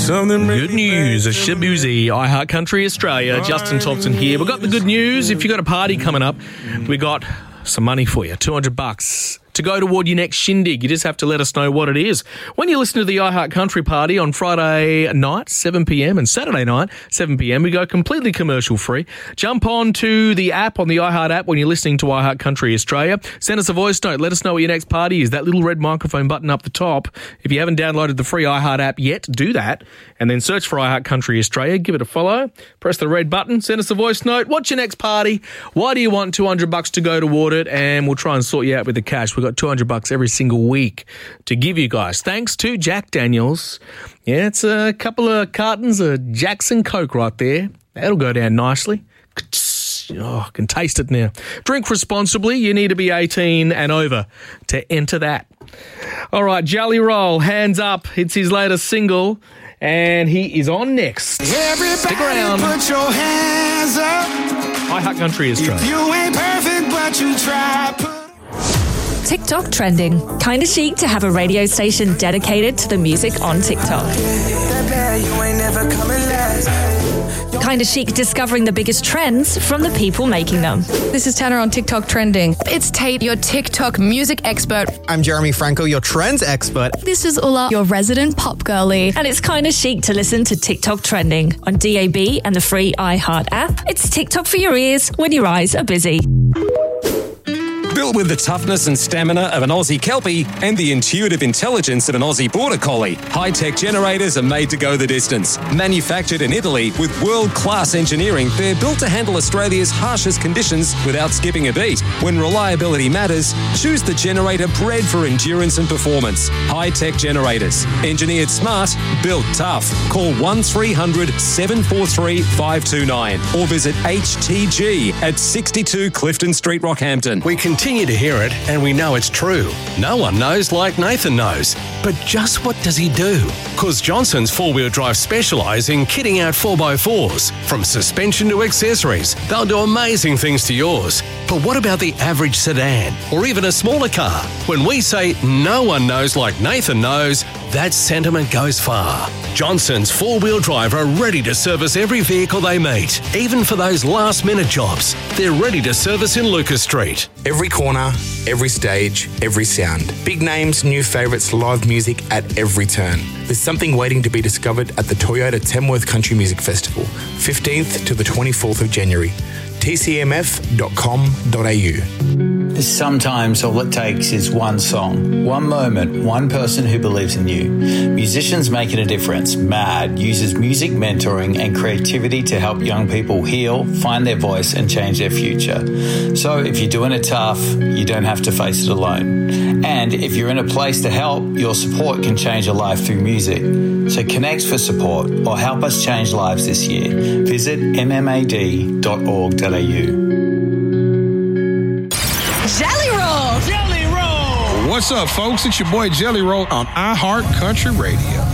Good news, a Shabuzi, iHeart Country Australia. Justin Thompson here. We've got the good news. If you've got a party coming up, we got some money for you, $200 to go toward your next shindig. You just have to let us know what it is. When you listen to the iHeart Country Party on Friday night, 7 p.m, and Saturday night, 7 p.m, we go completely commercial free. Jump on to the app, on the iHeart app, when you're listening to iHeart Country Australia. Send us a voice note. Let us know what your next party is. That little red microphone button up the top. If you haven't downloaded the free iHeart app yet, do that. And then search for iHeart Country Australia. Give it a follow. Press the red button. Send us a voice note. What's your next party? Why do you want $200 to go toward it? And we'll try and sort you out with the cash. We've got $200 every single week to give you guys. Thanks to Jack Daniels. Yeah, it's a couple of cartons of Jackson Coke right there. That'll go down nicely. Oh, I can taste it now. Drink responsibly. You need to be 18 and over to enter that. All right, Jelly Roll, Hands Up. It's his latest single, and he is on next. Everybody stick around. Put your hands up. iHeart Country Australia. If you ain't perfect, but you try. TikTok trending. Kinda chic to have a radio station dedicated to the music on TikTok. Kinda chic discovering the biggest trends from the people making them. This is Tanner on TikTok trending. It's Tate, your TikTok music expert. I'm Jeremy Franco, your trends expert. This is Ulla, your resident pop girly. And it's kinda chic to listen to TikTok trending on DAB and the free iHeart app. It's TikTok for your ears when your eyes are busy. Built with the toughness and stamina of an Aussie Kelpie and the intuitive intelligence of an Aussie Border Collie, high-tech generators are made to go the distance. Manufactured in Italy with world-class engineering, they're built to handle Australia's harshest conditions without skipping a beat. When reliability matters, choose the generator bred for endurance and performance. High-tech generators. Engineered smart, built tough. Call 1300 743 529 or visit HTG at 62 Clifton Street, Rockhampton. We continue to hear it, and we know it's true. No one knows like Nathan knows. But just what does he do? Because Johnson's 4-wheel drive specialise in kitting out 4x4s. From suspension to accessories, they'll do amazing things to yours. But what about the average sedan, or even a smaller car? When we say no one knows like Nathan knows, that sentiment goes far. Johnson's 4-wheel drive are ready to service every vehicle they meet, even for those last-minute jobs. They're ready to service in Lucas Street. Every corner, every stage, every sound. Big names, new favourites, live music at every turn. There's something waiting to be discovered at the Toyota Tamworth Country Music Festival, 15th to the 24th of January. tcmf.com.au. Sometimes all it takes is one song, one moment, one person who believes in you. Musicians Making a Difference, MAD, uses music mentoring and creativity to help young people heal, find their voice and change their future. So if you're doing it tough, you don't have to face it alone. And if you're in a place to help, your support can change a life through music. So connect for support or help us change lives this year. Visit mmad.org.au. Jelly Roll! Jelly Roll! What's up, folks? It's your boy Jelly Roll on iHeart Country Radio.